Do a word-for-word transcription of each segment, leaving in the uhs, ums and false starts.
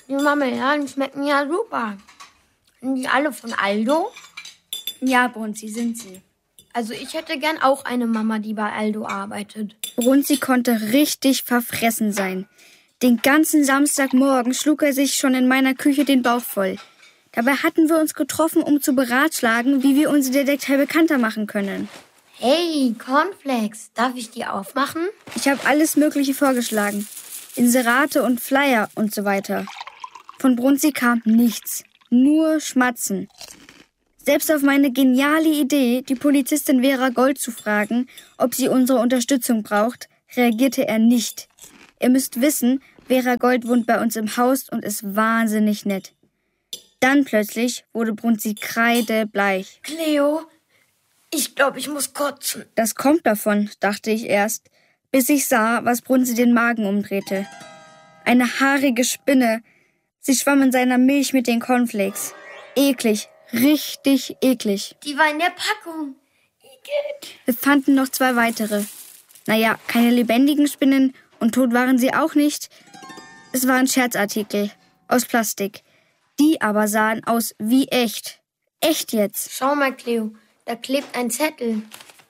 Die Marmeladen schmecken ja super. Sind die alle von Aldo? Ja, Brunzi, sind sie. Also ich hätte gern auch eine Mama, die bei Aldo arbeitet. Brunzi konnte richtig verfressen sein. Den ganzen Samstagmorgen schlug er sich schon in meiner Küche den Bauch voll. Dabei hatten wir uns getroffen, um zu beratschlagen, wie wir unsere Detektei bekannter machen können. Hey, Cornflakes, darf ich die aufmachen? Ich habe alles Mögliche vorgeschlagen. Inserate und Flyer und so weiter. Von Brunzi kam nichts. Nur Schmatzen. Selbst auf meine geniale Idee, die Polizistin Vera Gold zu fragen, ob sie unsere Unterstützung braucht, reagierte er nicht. Ihr müsst wissen, Vera Gold wohnt bei uns im Haus und ist wahnsinnig nett. Dann plötzlich wurde Brunzi kreidebleich. Cleo, ich glaube, ich muss kotzen. Das kommt davon, dachte ich erst, bis ich sah, was Brunzi den Magen umdrehte. Eine haarige Spinne. Sie schwamm in seiner Milch mit den Cornflakes. Eklig, richtig eklig. Die war in der Packung. Igitt. Wir fanden noch zwei weitere. Naja, keine lebendigen Spinnen und tot waren sie auch nicht. Es waren Scherzartikel aus Plastik. Die aber sahen aus wie echt. Echt jetzt. Schau mal, Cleo, da klebt ein Zettel.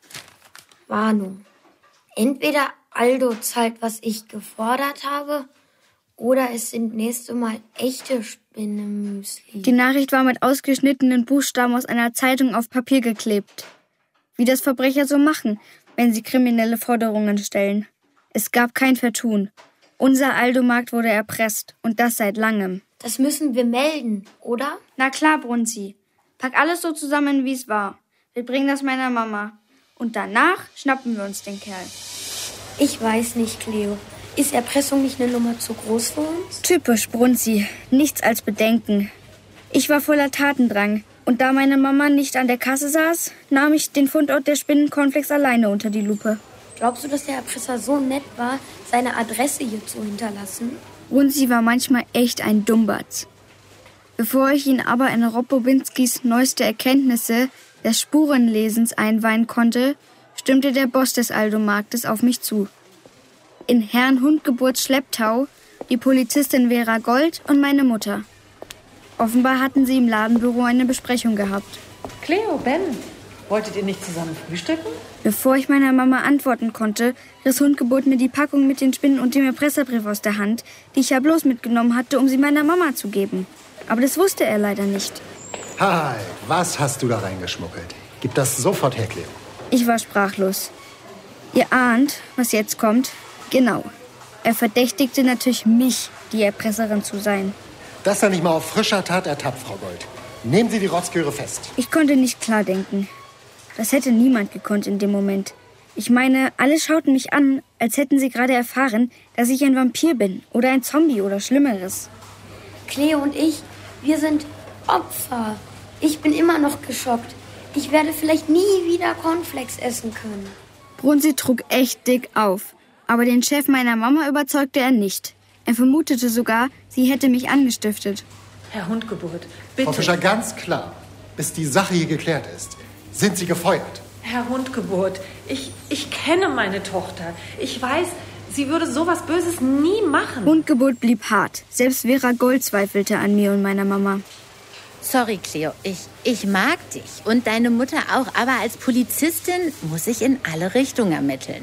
Warnung. Entweder Aldo zahlt, was ich gefordert habe, oder es sind nächste Mal echte Spinnemüsli. Die Nachricht war mit ausgeschnittenen Buchstaben aus einer Zeitung auf Papier geklebt. Wie das Verbrecher so machen, wenn sie kriminelle Forderungen stellen. Es gab kein Vertun. Unser Aldo-Markt wurde erpresst und das seit langem. Das müssen wir melden, oder? Na klar, Brunzi. Pack alles so zusammen, wie es war. Wir bringen das meiner Mama. Und danach schnappen wir uns den Kerl. Ich weiß nicht, Cleo. Ist Erpressung nicht eine Nummer zu groß für uns? Typisch Brunzi. Nichts als Bedenken. Ich war voller Tatendrang. Und da meine Mama nicht an der Kasse saß, nahm ich den Fundort der Spinnencornflakes alleine unter die Lupe. Glaubst du, dass der Erpresser so nett war, seine Adresse hier zu hinterlassen? Brunzi war manchmal echt ein Dummbatz. Bevor ich ihn aber in Rob Bobinskis neueste Erkenntnisse des Spurenlesens einweihen konnte, stimmte der Boss des Aldo-Marktes auf mich zu. In Herrn Hundgeburts Schlepptau die Polizistin Vera Gold und meine Mutter. Offenbar hatten sie im Ladenbüro eine Besprechung gehabt. Cleo, Ben, wolltet ihr nicht zusammen frühstücken? Bevor ich meiner Mama antworten konnte, riss Hundgeburt mir die Packung mit den Spinnen und dem Erpresserbrief aus der Hand, die ich ja bloß mitgenommen hatte, um sie meiner Mama zu geben. Aber das wusste er leider nicht. Hi, was hast du da reingeschmuggelt? Gib das sofort her, Cleo. Ich war sprachlos. Ihr ahnt, was jetzt kommt? Genau. Er verdächtigte natürlich mich, die Erpresserin zu sein. Das er nicht mal auf frischer Tat ertappt, Frau Gold. Nehmen Sie die Rotzgöre fest. Ich konnte nicht klar denken. Das hätte niemand gekonnt in dem Moment. Ich meine, alle schauten mich an, als hätten sie gerade erfahren, dass ich ein Vampir bin oder ein Zombie oder Schlimmeres. Cleo und ich, wir sind Opfer. Ich bin immer noch geschockt. Ich werde vielleicht nie wieder Cornflakes essen können. Brunzi trug echt dick auf. Aber den Chef meiner Mama überzeugte er nicht. Er vermutete sogar, sie hätte mich angestiftet. Herr Hundgeburt, bitte. Frau Fischer, ganz klar, bis die Sache hier geklärt ist, sind Sie gefeuert. Herr Hundgeburt, ich, ich kenne meine Tochter. Ich weiß, sie würde sowas Böses nie machen. Hundgeburt blieb hart. Selbst Vera Gold zweifelte an mir und meiner Mama. Sorry, Cleo, ich, ich mag dich und deine Mutter auch, aber als Polizistin muss ich in alle Richtungen ermitteln.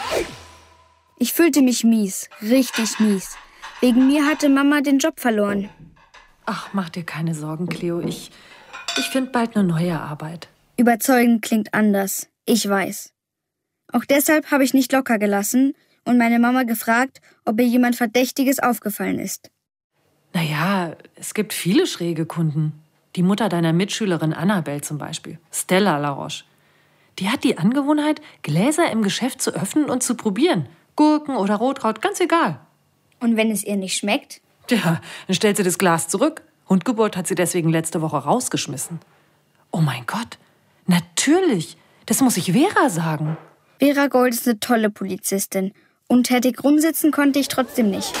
Ich fühlte mich mies, richtig mies. Wegen mir hatte Mama den Job verloren. Ach, mach dir keine Sorgen, Cleo. Ich, ich finde bald eine neue Arbeit. Überzeugend klingt anders, ich weiß. Auch deshalb habe ich nicht locker gelassen und meine Mama gefragt, ob ihr jemand Verdächtiges aufgefallen ist. Naja, es gibt viele schräge Kunden. Die Mutter deiner Mitschülerin Annabelle zum Beispiel, Stella Laroche. Die hat die Angewohnheit, Gläser im Geschäft zu öffnen und zu probieren. Gurken oder Rotkraut, ganz egal. Und wenn es ihr nicht schmeckt? Tja, dann stellt sie das Glas zurück. Hundgeburt hat sie deswegen letzte Woche rausgeschmissen. Oh mein Gott, natürlich. Das muss ich Vera sagen. Vera Gold ist eine tolle Polizistin. Und tätig rumsitzen konnte ich trotzdem nicht.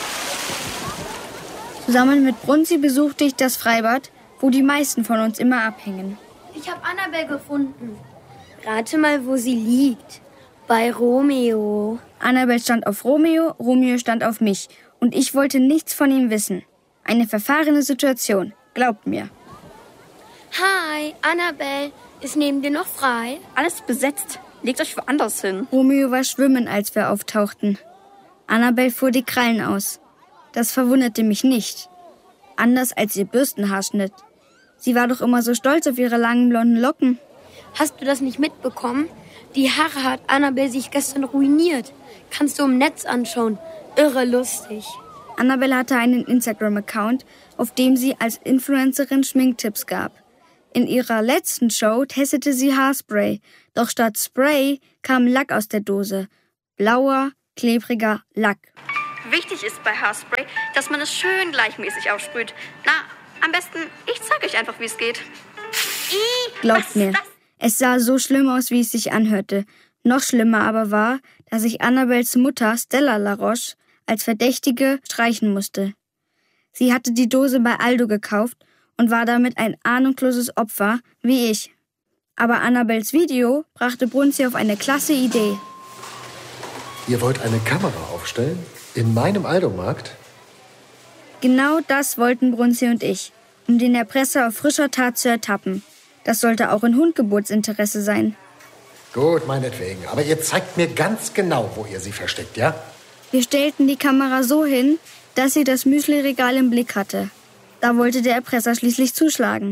Zusammen mit Brunzi besuchte ich das Freibad, wo die meisten von uns immer abhängen. Ich habe Annabelle gefunden. Rate mal, wo sie liegt. Bei Romeo. Annabelle stand auf Romeo, Romeo stand auf mich. Und ich wollte nichts von ihm wissen. Eine verfahrene Situation, glaubt mir. Hi, Annabelle. Ist neben dir noch frei? Alles besetzt. Legt euch woanders hin. Romeo war schwimmen, als wir auftauchten. Annabelle fuhr die Krallen aus. Das verwunderte mich nicht. Anders als ihr Bürstenhaarschnitt. Sie war doch immer so stolz auf ihre langen blonden Locken. Hast du das nicht mitbekommen? Die Haare hat Annabelle sich gestern ruiniert. Kannst du im Netz anschauen. Irre lustig. Annabelle hatte einen Instagram-Account, auf dem sie als Influencerin Schminktipps gab. In ihrer letzten Show testete sie Haarspray, doch statt Spray kam Lack aus der Dose. Blauer, klebriger Lack. Wichtig ist bei Haarspray, dass man es schön gleichmäßig aufsprüht. Na, am besten, ich zeige euch einfach, wie es geht. Ih, Glaubt mir, es sah so schlimm aus, wie es sich anhörte. Noch schlimmer aber war, dass ich Annabelles Mutter, Stella Laroche, als Verdächtige streichen musste. Sie hatte die Dose bei Aldo gekauft und war damit ein ahnungsloses Opfer, wie ich. Aber Annabelles Video brachte Brunzi auf eine klasse Idee. Ihr wollt eine Kamera aufstellen? In meinem Aldomarkt? Genau das wollten Brunzi und ich, um den Erpresser auf frischer Tat zu ertappen. Das sollte auch in Hundgeburtsinteresse sein. Gut, meinetwegen. Aber ihr zeigt mir ganz genau, wo ihr sie versteckt, ja? Wir stellten die Kamera so hin, dass sie das Müsliregal im Blick hatte. Da wollte der Erpresser schließlich zuschlagen.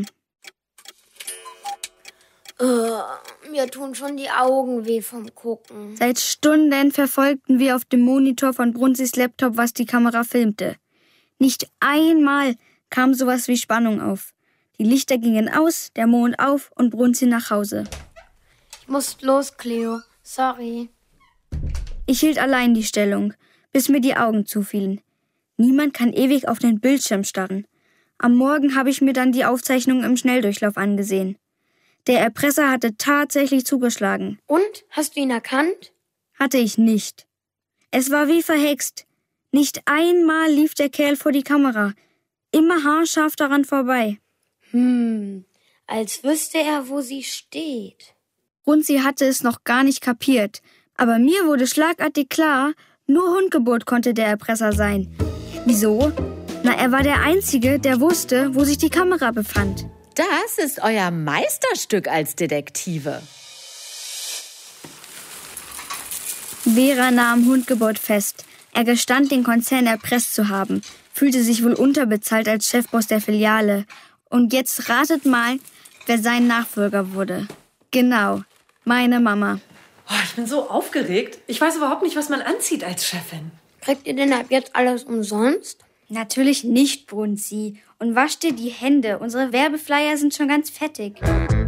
Uh, mir tun schon die Augen weh vom Gucken. Seit Stunden verfolgten wir auf dem Monitor von Brunzis Laptop, was die Kamera filmte. Nicht einmal kam sowas wie Spannung auf. Die Lichter gingen aus, der Mond auf und Brunzi nach Hause. Ich muss los, Cleo. Sorry. Ich hielt allein die Stellung, bis mir die Augen zufielen. Niemand kann ewig auf den Bildschirm starren. Am Morgen habe ich mir dann die Aufzeichnung im Schnelldurchlauf angesehen. Der Erpresser hatte tatsächlich zugeschlagen. Und? Hast du ihn erkannt? Hatte ich nicht. Es war wie verhext. Nicht einmal lief der Kerl vor die Kamera. Immer haarscharf daran vorbei. Hm, als wüsste er, wo sie steht. Brunzi hatte es noch gar nicht kapiert. Aber mir wurde schlagartig klar, nur Hundgeburt konnte der Erpresser sein. Wieso? Na, er war der Einzige, der wusste, wo sich die Kamera befand. Das ist euer Meisterstück als Detektive. Vera nahm Hundgeburt fest. Er gestand, den Konzern erpresst zu haben, fühlte sich wohl unterbezahlt als Chefboss der Filiale. Und jetzt ratet mal, wer sein Nachfolger wurde. Genau, meine Mama. Oh, ich bin so aufgeregt. Ich weiß überhaupt nicht, was man anzieht als Chefin. Kriegt ihr denn ab jetzt alles umsonst? Natürlich nicht, Brunzi. Und wasch dir die Hände. Unsere Werbeflyer sind schon ganz fettig.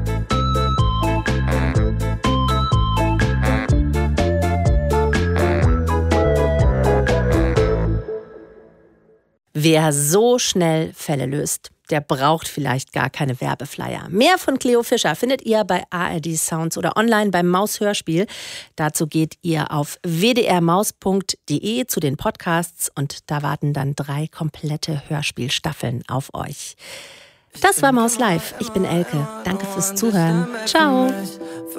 Wer so schnell Fälle löst, der braucht vielleicht gar keine Werbeflyer. Mehr von Cleo Fischer findet ihr bei A R D Sounds oder online beim Maus-Hörspiel. Dazu geht ihr auf w d r maus punkt d e zu den Podcasts und da warten dann drei komplette Hörspielstaffeln auf euch. Das war Maus Live. Ich bin Elke. Danke fürs Zuhören. Ciao.